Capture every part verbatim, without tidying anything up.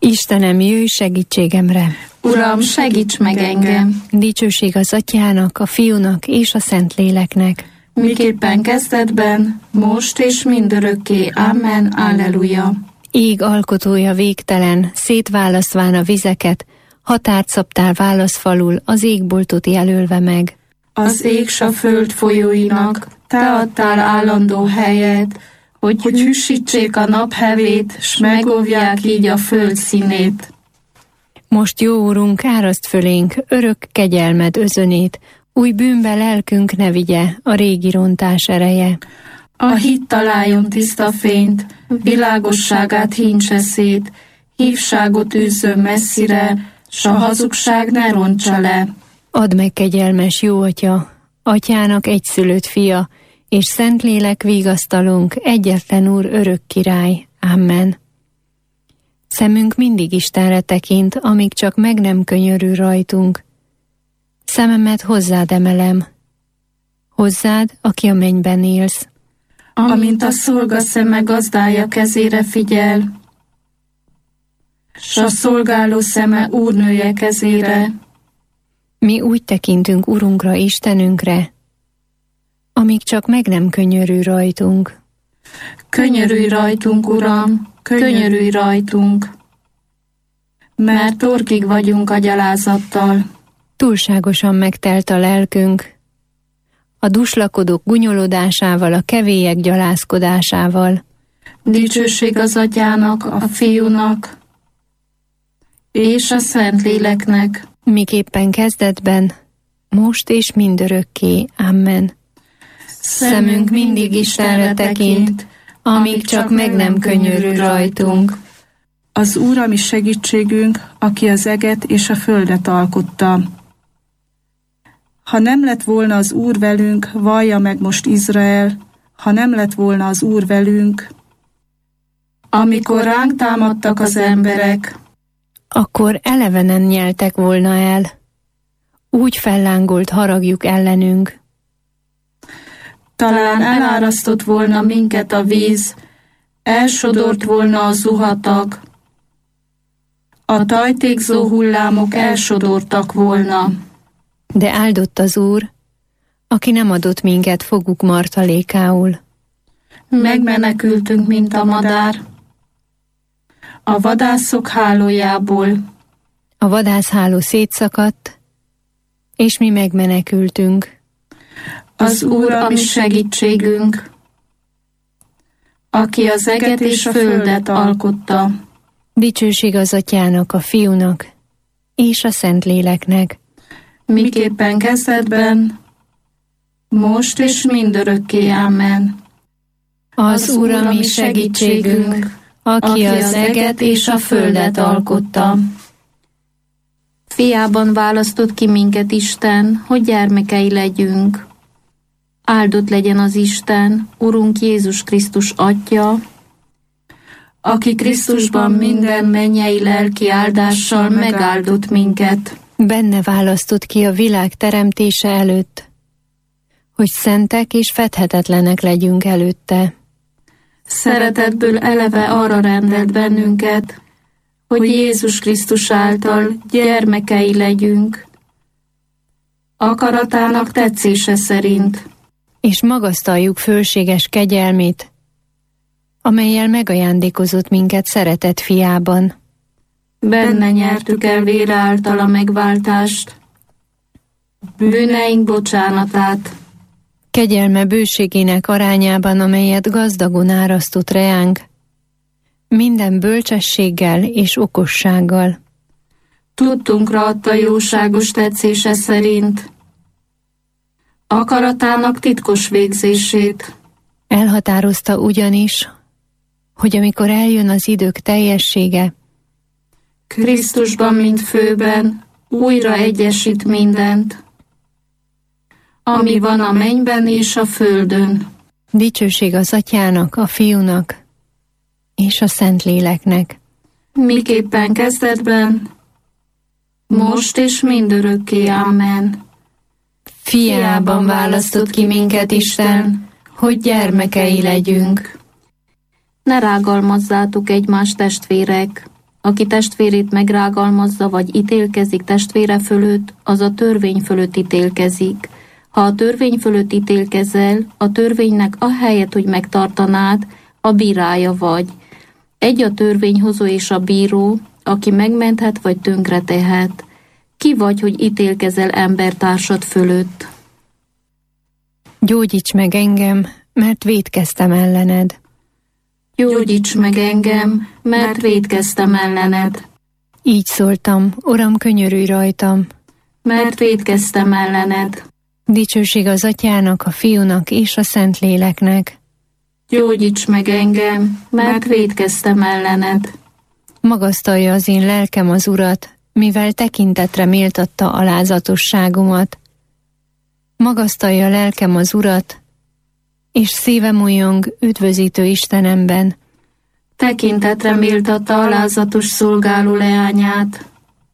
Istenem, jöjj segítségemre! Uram, segíts meg engem! Dicsőség az Atyának, a Fiúnak és a Szentléleknek. Miképpen kezdetben, most és mindörökké. Amen. Alleluja. Ég alkotója végtelen, szétválasztván a vizeket, határt szabtál válaszfalul, az égboltot jelölve meg. Az ég s a föld folyóinak te adtál állandó helyet, hogy, hogy hűsítsék a nap hevét, s megóvják így a föld színét. Most, jó Urunk, áraszt fölénk örök kegyelmed özönét, új bűnbe lelkünk ne vigye a régi rontás ereje. A hit találjon tiszta fényt, világosságát híncse szét, hívságot űzzön messzire, s a hazugság ne rontsa le. Add meg, kegyelmes jó Atya, Atyának egyszülött fia, és Szentlélek vigasztalunk, egyetlen Úr, örök király. Amen. Szemünk mindig Istenre tekint, amíg csak meg nem könyörül rajtunk. Szememet hozzád emelem, hozzád, aki a mennyben élsz. Amint a szolga szeme gazdája kezére figyel, s a szolgáló szeme úrnője kezére. Mi úgy tekintünk Urunkra, Istenünkre, amíg csak meg nem könyörül rajtunk. Könyörülj rajtunk, Uram, könyörülj rajtunk, mert torkig vagyunk a gyalázattal. Túlságosan megtelt a lelkünk, a duslakodók gunyolódásával, a kevélyek gyalázkodásával. Dicsőség az Atyának, a Fiúnak és a Szentléleknek. Miképpen kezdetben, most és mindörökké. Amen. Szemünk mindig Istenre tekint, amíg csak meg nem könyörül rajtunk. Az Úr a mi segítségünk, aki az eget és a földet alkotta. Ha nem lett volna az Úr velünk, vallja meg most Izrael, ha nem lett volna az Úr velünk, amikor ránk támadtak az emberek, akkor elevenen nyeltek volna el. Úgy fellángolt haragjuk ellenünk. Talán elárasztott volna minket a víz, elsodort volna a zuhatag, a tajtékzó hullámok elsodortak volna. De áldott az Úr, aki nem adott minket foguk martalékául. Megmenekültünk, mint a madár, a vadászok hálójából. A vadászháló szétszakadt, és mi megmenekültünk. Az Úr a mi segítségünk, aki az eget és a földet alkotta. Dicsőség az Atyának, a Fiúnak és a Szentléleknek. Miképpen kezdetben, most és mindörökké. Amen. Az Úr a mi segítségünk, aki az eget és a földet alkotta. Fiában választott ki minket Isten, hogy gyermekei legyünk. Áldott legyen az Isten, Urunk Jézus Krisztus Atya, aki Krisztusban minden mennyei lelki áldással megáldott minket. Benne választott ki a világ teremtése előtt, hogy szentek és fedhetetlenek legyünk előtte. Szeretetből eleve arra rendelt bennünket, hogy Jézus Krisztus által gyermekei legyünk, akaratának tetszése szerint. És magasztaljuk fölséges kegyelmét, amellyel megajándékozott minket szeretett fiában. Benne nyertük el vére által a megváltást, bűneink bocsánatát. Kegyelme bőségének arányában, amelyet gazdagon árasztott reánk, minden bölcsességgel és okossággal. Tudtunkra adta jóságos tetszése szerint, akaratának titkos végzését. Elhatározta ugyanis, hogy amikor eljön az idők teljessége, Krisztusban, mint főben, újra egyesít mindent, ami van a mennyben és a földön. Dicsőség az Atyának, a Fiúnak és a Szentléleknek. Miképpen kezdetben, most és mindörökké. Amen. Fiában választott ki minket Isten, hogy gyermekei legyünk. Ne rágalmazzátok egymást, testvérek, Aki testvérét megrágalmazza vagy ítélkezik testvére fölött, az a törvény fölött ítélkezik. Ha a törvény fölött ítélkezel, a törvénynek ahelyett, hogy megtartanád, a bírája vagy. Egy a törvényhozó és a bíró, aki megmenthet vagy tönkretehet. Ki vagy, hogy ítélkezel embertársad fölött? Gyógyíts meg engem, mert vétkeztem ellened. Gyógyíts meg engem, mert vétkeztem ellened. Így szóltam, Uram, könyörülj rajtam. Mert vétkeztem ellened. Dicsőség az Atyának, a Fiúnak és a Szentléleknek. Gyógyíts meg engem, mert vétkeztem ellened. Magasztalja az én lelkem az Urat, mivel tekintetre méltatta alázatosságomat. Magasztalja lelkem az Urat, és szívem újjong üdvözítő Istenemben. Tekintetre méltatta alázatos szolgáló leányát.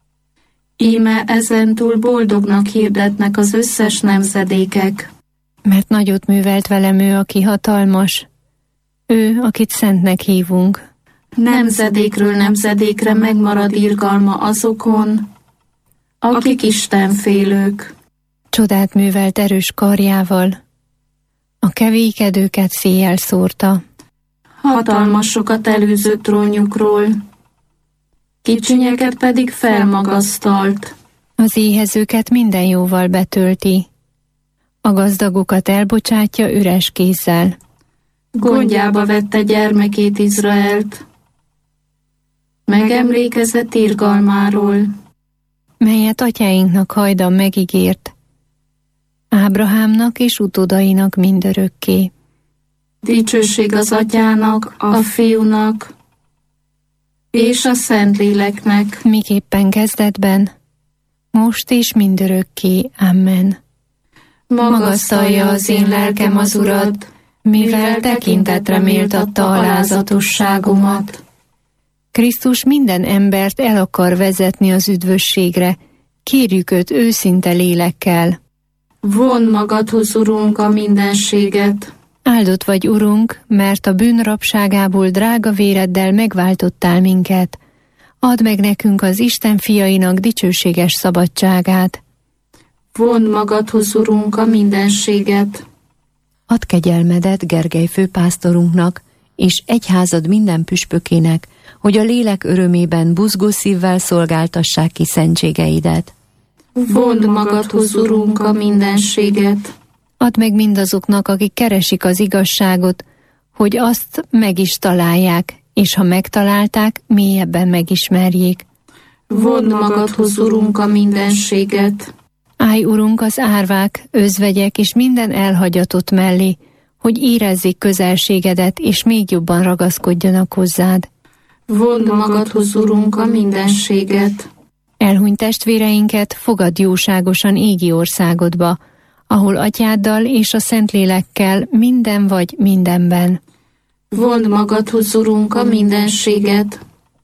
Íme ezentúl boldognak hirdetnek az összes nemzedékek. Mert nagyot művelt velem ő, aki hatalmas, ő, akit szentnek hívunk. Nemzedékről nemzedékre megmarad irgalma azokon, akik istenfélők. Csodát művelt erős karjával, a kevékedőket széjjel szórta. Hatalmasokat előzött trónjukról, kicsinyeket pedig felmagasztalt. Az éhezőket minden jóval betölti, a gazdagokat elbocsátja üres kézzel. Gondjába vette gyermekét Izraelt, megemlékezett irgalmáról, melyet atyáinknak hajdan megígért, Ábrahámnak és utódainak mindörökké. Dicsőség az Atyának, a Fiúnak és a Szentléleknek, miképpen kezdetben, most és mindörökké. Amen. Magasztalja az én lelkem az Urat, mivel tekintetre méltatta alázatosságomat. Krisztus minden embert el akar vezetni az üdvösségre, kérjük őt őszinte lélekkel. Vondd magadhoz, Urunk, a mindenséget. Áldott vagy, Urunk, mert a bűn rabságából drága véreddel megváltottál minket. Add meg nekünk az Isten fiainak dicsőséges szabadságát. Vondd magadhoz, Urunk, a mindenséget. Add kegyelmedet Gergely főpásztorunknak, és egyházad minden püspökének, hogy a lélek örömében buzgó szívvel szolgáltassák ki szentségeidet. Vondd magadhoz, Urunk, a mindenséget. Add meg mindazoknak, akik keresik az igazságot, hogy azt meg is találják, és ha megtalálták, mélyebben megismerjék. Vondd magadhoz, Urunk, a mindenséget. Állj, Urunk, az árvák, özvegyek és minden elhagyatott mellé, hogy érezzék közelségedet, és még jobban ragaszkodjanak hozzád. Vondd magadhoz, Urunk, a mindenséget. Elhunyt testvéreinket fogadd jóságosan égi országodba, ahol atyáddal és a Szentlélekkel minden vagy mindenben. Vondd magadhoz, Urunk, a mindenséget.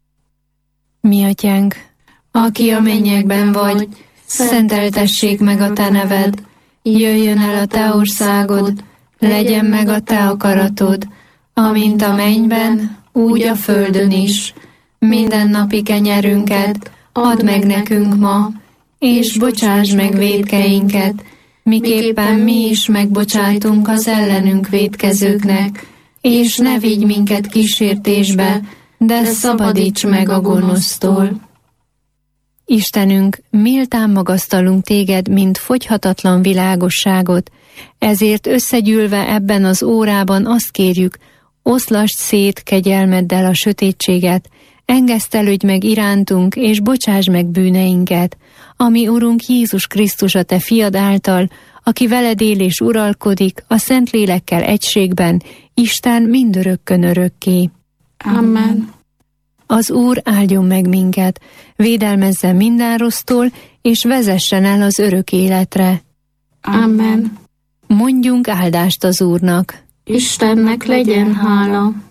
Mi atyánk, aki a mennyekben vagy, szenteltessék meg a te neved, jöjjön el a te országod, legyen meg a te akaratod, amint a mennyben, úgy a földön is. Mindennapi kenyerünket add meg nekünk ma, és bocsáss meg vétkeinket, miképpen mi is megbocsájtunk az ellenünk vétkezőknek, és ne vigy minket kísértésbe, de szabadíts meg a gonosztól. Istenünk, méltán magasztalunk téged, mint fogyhatatlan világosságot, ezért összegyűlve ebben az órában azt kérjük, oszlasd szét kegyelmeddel a sötétséget, engesztelődj meg irántunk, és bocsáss meg bűneinket, ami Urunk Jézus Krisztus a te fiad által, aki veled él és uralkodik, a Szentlélekkel egységben, Isten mindörökkön örökké. Amen. Az Úr áldjon meg minket, védelmezzen minden rossztól, és vezessen el az örök életre. Amen. Mondjunk áldást az Úrnak. Istennek legyen hála.